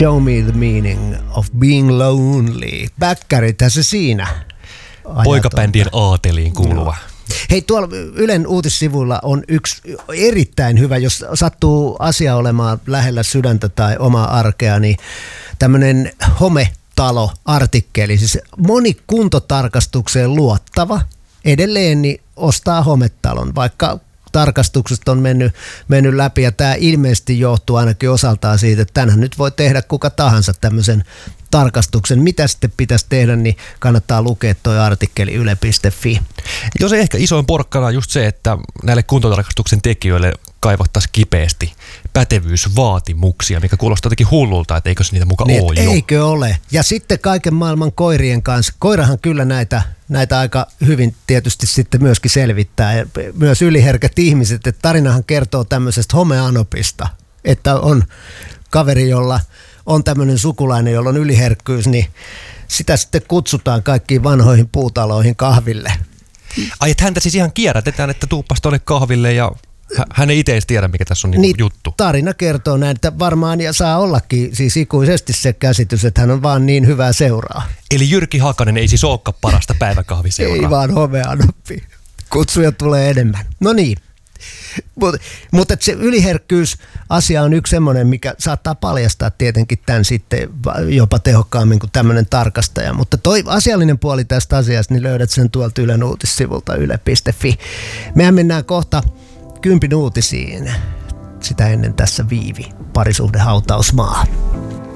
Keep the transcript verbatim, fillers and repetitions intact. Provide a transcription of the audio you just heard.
Show me the meaning of being lonely. Bäkkärithän se siinä. Poikabändien aateliin kuuluva. No. Hei, tuolla Ylen uutissivuilla on yksi erittäin hyvä, jos sattuu asia olemaan lähellä sydäntä tai omaa arkea, niin tämmöinen hometalo-artikkeli. Siis moni kuntotarkastukseen luottava edelleen niin ostaa hometalon, vaikka tarkastukset on mennyt, mennyt läpi, ja tämä ilmeisesti johtuu ainakin osaltaan siitä, että tänään nyt voi tehdä kuka tahansa tämmöisen tarkastuksen. Mitä sitten pitäisi tehdä, niin kannattaa lukea tuo artikkeli yle piste fi. Joo, se ehkä isoin porkkana on just se, että näille kuntotarkastuksen tekijöille kaivattaisiin kipeästi pätevyysvaatimuksia, mikä kuulostaa jotenkin hullulta, että eikö se niitä muka niin, ole jo. Eikö ole? Ja sitten kaiken maailman koirien kanssa. Koirahan kyllä näitä, näitä aika hyvin tietysti sitten myöskin selvittää. Ja myös yliherkät ihmiset. Että tarinahan kertoo tämmöisestä homeanopista, että on kaveri, jolla on tämmöinen sukulainen, jolla on yliherkkyys, niin sitä sitten kutsutaan kaikkiin vanhoihin puutaloihin kahville. Ai, että häntä siis ihan kierrätetään, että tuuppas tuonne kahville ja hän ei itse edes tiedä, mikä tässä on niin niin, juttu. Tarina kertoo näin, että varmaan ja saa ollakin siis ikuisesti se käsitys, että hän on vaan niin hyvää seuraa. Eli Jyrki Hakanen ei siis olekaan parasta päiväkahviseuraa. Ei vaan homeanoppi. Kutsuja tulee enemmän. No niin. Mutta mut se yliherkkyys-asia on yksi semmoinen, mikä saattaa paljastaa tietenkin tämän sitten jopa tehokkaammin kuin tämmöinen tarkastaja. Mutta toi asiallinen puoli tästä asiasta, niin löydät sen tuolta Ylen uutissivulta yle piste fi. Mehän mennään kohta kympin uutisiin. Sitä ennen tässä Viivi, parisuhdehautausmaa.